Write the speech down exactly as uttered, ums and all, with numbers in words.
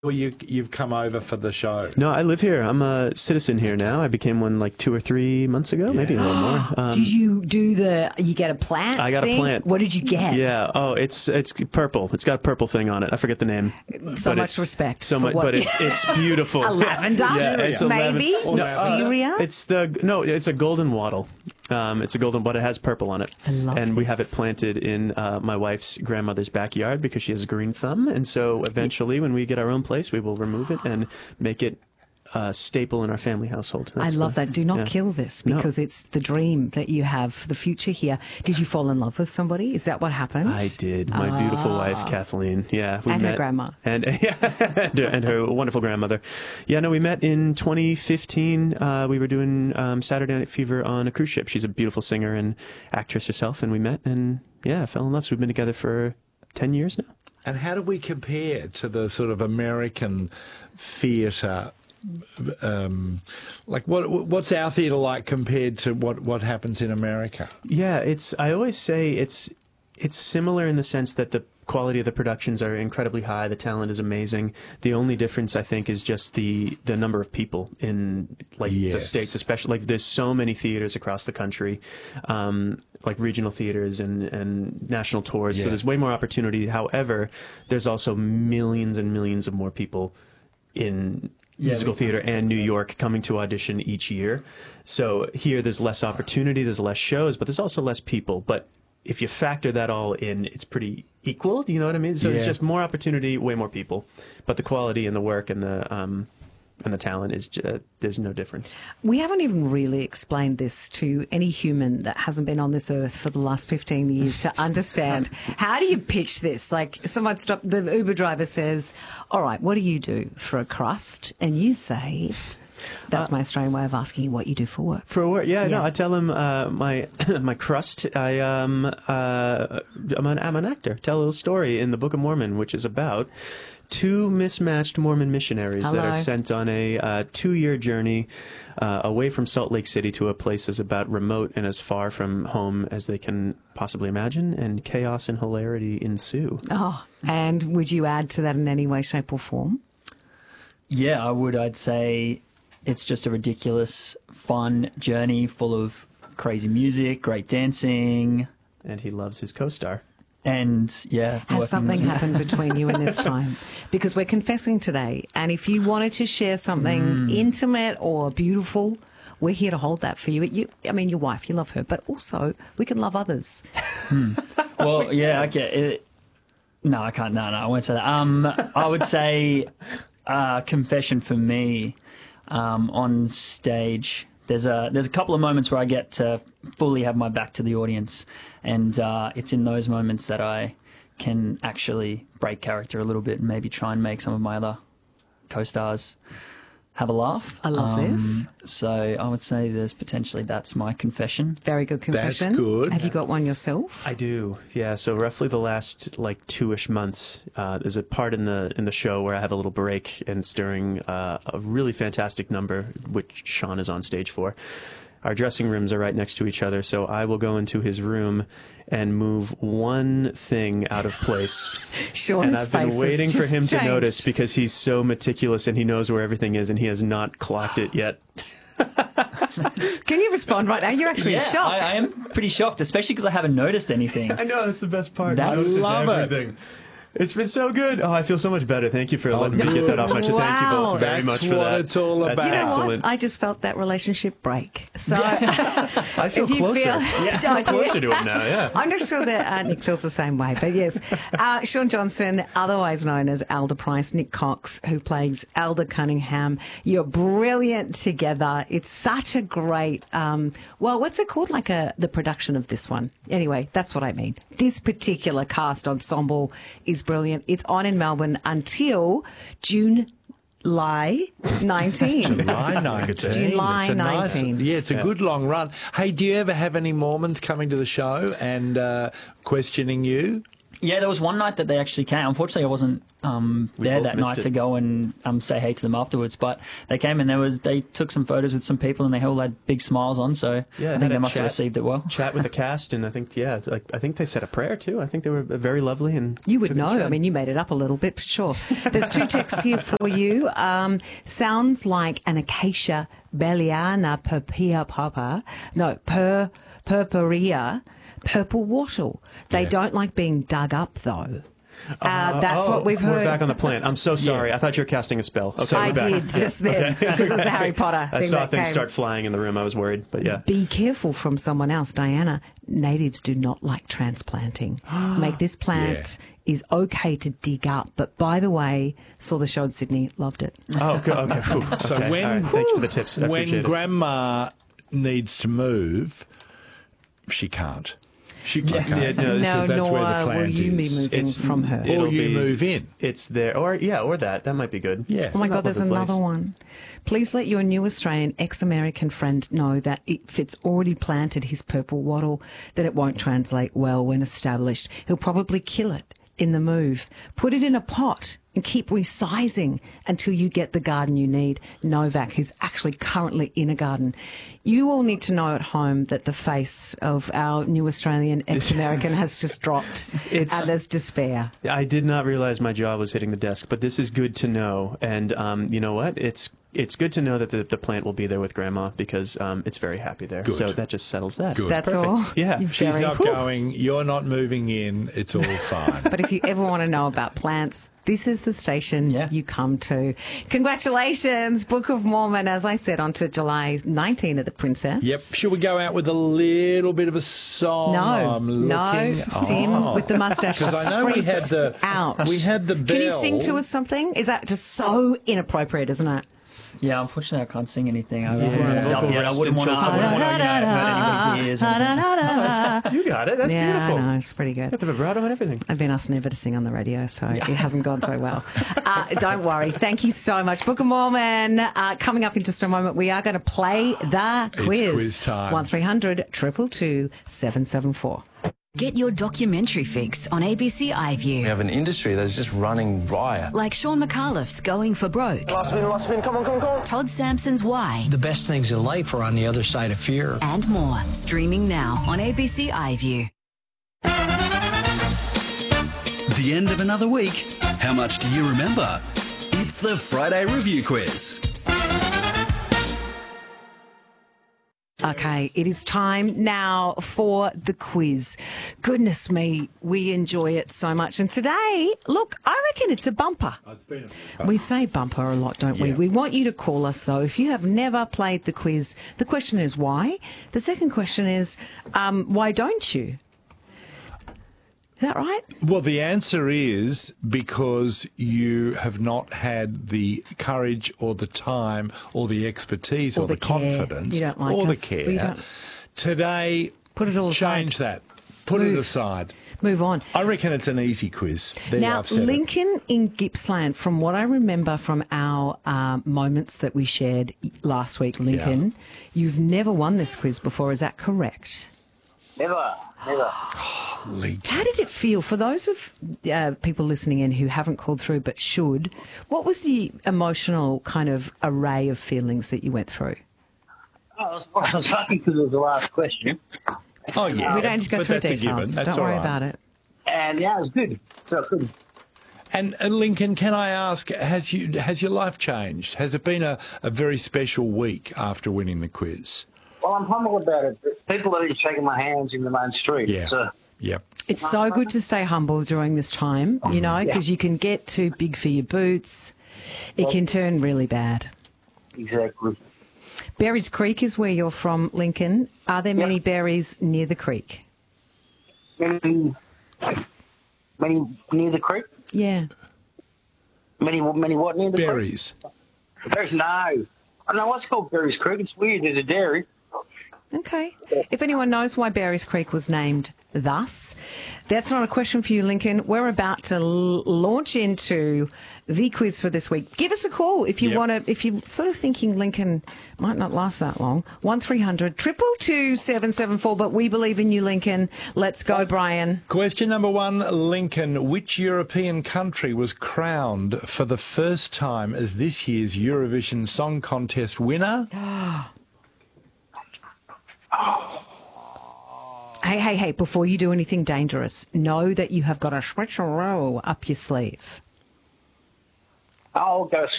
Or you, you've come over for the show? No, I live here. I'm a citizen here now. I became one like two or three months ago, yeah. maybe a little more. Um, did you do the, you get a plant I got thing? a plant. What did you get? Yeah. Oh, it's it's purple. It's got a purple thing on it. I forget the name. So much respect. So much, but it's it's beautiful. A lavender? Yeah, it's a maybe? Lavender. Wisteria? Uh, it's the, no, it's a golden wattle. Um, it's a golden, but it has purple on it. I love and this. we have it planted in uh, my wife's grandmother's backyard because she has a green thumb. And so eventually, when we get our own place, we will remove it and make it a staple in our family household. That's I love the, that. Do not yeah. kill this because no. it's the dream that you have for the future here. Did you fall in love with somebody? Is that what happened? I did. My ah. beautiful wife, Kathleen. Yeah, we and met, her grandma. And, yeah, and her wonderful grandmother. Yeah, no, we met in twenty fifteen. Uh, we were doing um, Saturday Night Fever on a cruise ship. She's a beautiful singer and actress herself, and we met and, yeah, fell in love. So we've been together for ten years now. And how do we compare to the sort of American theatre? Um, like what what's our theatre like compared to what, what happens in America? Yeah, it's. I always say it's it's similar in the sense that the quality of the productions are incredibly high. The talent is amazing. The only difference, I think, is just the the number of people in like yes. the States, especially. Like there's so many theaters across the country, um, like regional theaters and and national tours. Yeah. So there's way more opportunity. However, there's also millions and millions of more people in Yeah, musical theater and New York coming to audition each year. So here there's less opportunity, there's less shows, but there's also less people. But if you factor that all in, it's pretty equal. Do you know what I mean? So yeah. it's just more opportunity, way more people. But the quality and the work and the um, and the talent is uh, there's no difference. We haven't even really explained this to any human that hasn't been on this earth for the last fifteen years to understand. How do you pitch this? Like someone stop, the Uber driver says, all right, what do you do for a crust? And you say, that's uh, my Australian way of asking you what you do for work. For work, yeah, yeah. no, I tell him uh, my my crust. I um uh I'm an, I'm an actor. Tell a little story in the Book of Mormon, which is about two mismatched Mormon missionaries Hello. that are sent on a uh, two-year journey uh, away from Salt Lake City to a place as about remote and as far from home as they can possibly imagine, and chaos and hilarity ensue. Oh, and would you add to that in any way, shape, or form? Yeah, I would. I'd say it's just a ridiculous, fun journey full of crazy music, great dancing. And he loves his co-star. And, yeah. Has something happened between you and this time? Because we're confessing today, and if you wanted to share something mm. intimate or beautiful, we're here to hold that for you. you. I mean, your wife, you love her, but also we can love others. Hmm. Well, yeah, okay. It, no, I can't. No, no, I won't say that. Um, I would say uh, confession for me um, on stage. There's a there's a couple of moments where I get to fully have my back to the audience, and uh, it's in those moments that I can actually break character a little bit and maybe try and make some of my other co-stars have a laugh. I love um, this. So I would say there's potentially that's my confession. Very good confession. That's good. Have you got one yourself? I do. Yeah. So roughly the last like two-ish months, uh, there's a part in the in the show where I have a little break, and it's during uh, a really fantastic number, which Sean is on stage for. Our dressing rooms are right next to each other, so I will go into his room and move one thing out of place. Sean's and I've been face waiting has for just him changed. to notice because he's so meticulous and he knows where everything is, and he has not clocked it yet. Can you respond right now? You're actually yeah, in shock. I, I am pretty shocked, especially because I haven't noticed anything. I know, that's the best part. That's, I notice love everything. It. It's been so good. Oh, I feel so much better. Thank you for letting no. me get that off my chest. Wow. Thank you both very That's much for what that. it's all That's about. You know excellent. what? I just felt that relationship break. So I feel if you closer. Feel, yeah, I feel closer to him now, yeah. I'm not sure that uh, Nick feels the same way, but yes. Uh, Sean Johnson, otherwise known as Alder Price, Nick Cox, who plays Alder Cunningham. You're brilliant together. It's such a great, um, well, what's it called? Like a the production of this one. Anyway, that's what I mean. This particular cast ensemble is brilliant. It's on in Melbourne until June. July nineteenth. July nineteenth. July It's a nice- nineteenth. yeah, it's a Yeah. good long run. Hey, do you ever have any Mormons coming to the show and uh, questioning you? Yeah, there was one night that they actually came. Unfortunately, I wasn't um, We there both that missed night it. to go and um, say hey to them afterwards. But they came and there was they took some photos with some people and they all had big smiles on. So Yeah, I had think a they must have chat- received it well. Chat with the cast, and I think yeah, like I think they said a prayer too. I think they were very lovely and You would took it know. straight. I mean, you made it up a little bit, but sure. There's two texts here for you. Um, sounds like an acacia belliana purpura papa. No, per purpurea, purple wattle. They Yeah. don't like being dug up, though. Uh, that's oh, what we've heard. We're back on the plant. I'm so sorry. I thought you were casting a spell. Okay, I we're back. did just then because it was the Harry Potter I thing saw that things came. start flying in the room. I was worried, but yeah. Be careful from someone else, Diana. Natives do not like transplanting. Make this plant is okay to dig up, but by the way, saw the show in Sydney, loved it. Oh, good. Okay. Whew. So Okay. when- All right. Thanks for the tips. I When appreciate it. Grandma needs to move, she can't. She can't. Yeah, no, this No, is- that's nor where the will plant you be is. moving It's- from her. it'll Or you be- move in. It's there, or yeah, or that. That might be good. Yes. Oh my It's a God, there's lovely another place. one. Please let your new Australian ex-American friend know that if it's already planted his purple wattle, that it won't translate well when established. He'll probably kill it in the move. Put it in a pot and keep resizing until you get the garden you need. Novak, who's actually currently in a garden. You all need to know at home that the face of our new Australian ex-American has just dropped. It's- and there's despair. I did not realize my jaw was hitting the desk, but this is good to know. And um, you know what? It's it's good to know that the, the plant will be there with Grandma because um, it's very happy there. Good. So that just settles that. Good. That's Perfect. all. Yeah. You're She's very- not Whew. going. You're not moving in. It's all fine. But if you ever want to know about plants, this is the station Yeah. you come to. Congratulations, Book of Mormon, as I said, on to July nineteenth at the Princess. Yep. Should we go out with a little bit of a song? No, I'm no, looking. Tim Oh. with the mustache. Because I know we had freaks the out. we had the bell. Can you sing to us something? Is that just so inappropriate, isn't it? Yeah, unfortunately, I can't sing anything. I, Yeah, I, vocal I, I rest wouldn't want to. I until wouldn't want to you know, hurt anybody's ears. Or anything. You got it. That's yeah, beautiful. I know, it's pretty good. Got the vibrato and everything. I've been asked never to sing on the radio, so it hasn't gone so well. Uh, don't worry. Thank you so much. Book of Mormon, uh, coming up in just a moment, we are going to play the quiz. quiz time. one three hundred, two two two, seven seven four. Get your documentary fix on A B C iView. We have an industry that is just running riot. Like Sean McAuliffe's Going for Broke, Last spin, last spin, come on, come on, come on. Todd Sampson's Why, The best things in life are on the other side of fear. and more. Streaming now on A B C iView. The end of another week. How much do you remember? It's the Friday Review Quiz. Okay, it is time now for the quiz. Goodness me, we enjoy it so much. And today, look, I reckon it's a bumper. We say bumper a lot, don't we? Yeah. We want you to call us, though. If you have never played the quiz, the question is why? The second question is, um, why don't you? Is that right? Well, the answer is because you have not had the courage or the time or the expertise or, Or the the, care. confidence You don't like or us. the We care. don't- Today, Put it all aside. change that. Put Move. it aside. Move on. I reckon it's an easy quiz. There Now, I've said it. Lincoln in Gippsland, from what I remember from our um, moments that we shared last week, Lincoln, you've never won this quiz before. Is that correct? Never, never. Lincoln. How did it feel for those of uh, people listening in who haven't called through but should? What was the emotional kind of array of feelings that you went through? I was, I was lucky because it was the last question. Oh, yeah. we don't need to go but through that's a details. given. That's Don't all worry right. about it. And yeah, it was good. So good. And uh, Lincoln, can I ask, has you has your life changed? Has it been a, a very special week after winning the quiz? Well, I'm humble about it. People are shaking my hands in the main street. Yeah. So, Yep. It's so good to stay humble during this time, you know, because you can get too big for your boots. It can turn really bad. exactly. Berries Creek is where you're from, Lincoln. Are there many berries near the creek? Many, many near the creek? Yeah. Many, many what near the Berries. creek? Berries? No. I don't know what's called Berries Creek. It's weird. There's a dairy. Okay. If anyone knows why Barry's Creek was named thus, that's not a question for you, Lincoln. We're about to l- launch into the quiz for this week. Give us a call if you Yep. want to, if you're sort of thinking Lincoln might not last that long. one three hundred two two two seven seven four, but we believe in you, Lincoln. Let's go, Brian. Question number one, Lincoln. Which European country was crowned for the first time as this year's Eurovision Song Contest winner? Hey, hey, hey, before you do anything dangerous, know that you have got a switcheroo up your sleeve. I'll go